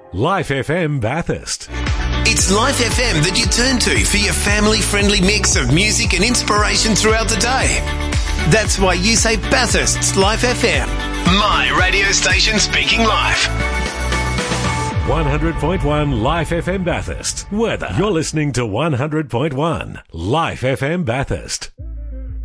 Life FM Bathurst. It's Life FM that you turn to for your family-friendly mix of music and inspiration throughout the day. That's why you say Bathurst's Life FM. My radio station speaking life. 100.1 Life FM Bathurst. Weather. You're listening to 100.1 Life FM Bathurst.